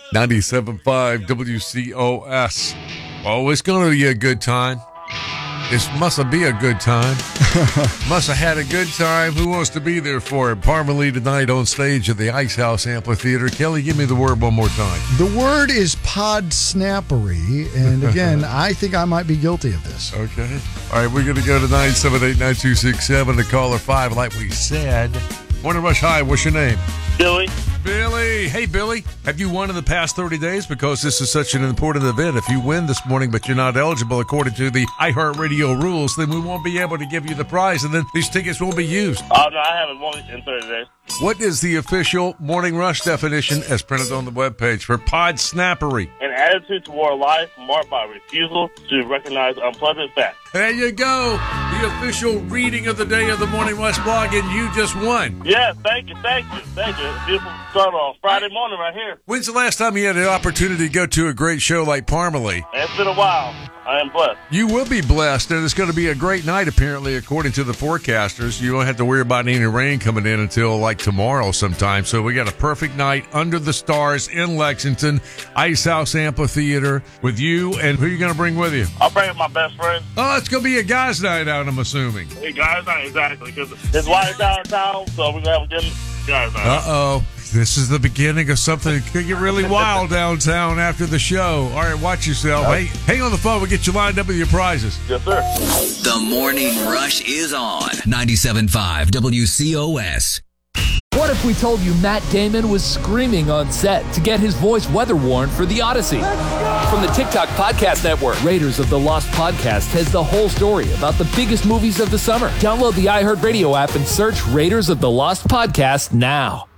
97.5 WCOS. Oh, it's going to be a good time. It must be a good time. Must have had a good time. Who wants to be there for it? Parmalee tonight on stage at the Ice House Amphitheater. Kelly, give me the word one more time. The word is podsnappery. And again, I think I might be guilty of this. Okay. All right, we're going to go to 978-9267 to caller 5, like we said. Morning Rush, hi, what's your name? Billy. Billy. Hey, Billy. Have you won in the past 30 days? Because this is such an important event. If you win this morning, but you're not eligible according to the iHeartRadio rules, then we won't be able to give you the prize, and then these tickets won't be used. Oh, no, I haven't won in 30 days. What is the official Morning Rush definition as printed on the webpage for podsnappery? An attitude toward life marked by refusal to recognize unpleasant facts. There you go. The official reading of the day of the Morning Rush blog, and you just won. Yes, thank you. Beautiful start on Friday morning right here. When's the last time you had an opportunity to go to a great show like Parmalee? It's been a while. I am blessed. You will be blessed, and it's going to be a great night, apparently, according to the forecasters. You don't have to worry about any rain coming in until, like, tomorrow sometime. So we got a perfect night under the stars in Lexington, Ice House Amphitheater, with you. And who are you going to bring with you? I'll bring my best friend. Oh, it's going to be a guys' night out, I'm assuming. Hey, guys' night, exactly, because his wife's out of town, so we're going to have a good guys' night. Uh-oh. This is the beginning of something that could get really wild downtown after the show. All right, watch yourself. Hey, hang on the phone. We'll get you lined up with your prizes. Yes, sir. The Morning Rush is on 97.5 WCOS. What if we told you Matt Damon was screaming on set to get his voice weather warned for the Odyssey? From the TikTok Podcast Network, Raiders of the Lost Podcast has the whole story about the biggest movies of the summer. Download the iHeartRadio app and search Raiders of the Lost Podcast now.